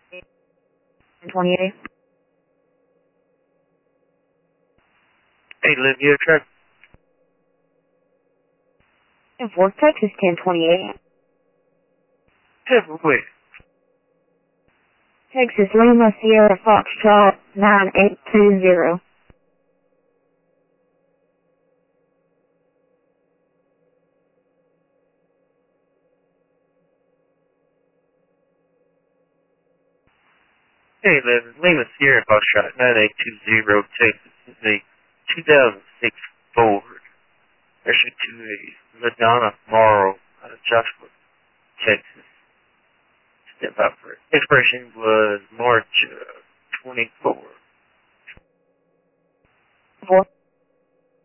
28. Hey, Liv, you truck? In Fort Texas, 1028. Wait. Texas Lima Sierra Foxtrot 9820. Hey, Liv, Lima Sierra Foxtrot 9820 Texas is a 2006 Ford. Issued to a Madonna Morrow out of Joshua, Texas. Step out for it. Expiration was March 24. 4.